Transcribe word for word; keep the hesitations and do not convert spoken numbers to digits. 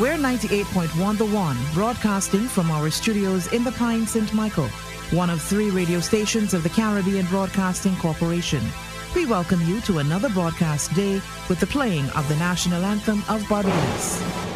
We're ninety-eight point one The One, broadcasting from our studios in the Pine, Saint Michael, one of three radio stations of the Caribbean Broadcasting Corporation. We welcome you to another broadcast day with the playing of the national anthem of Barbados.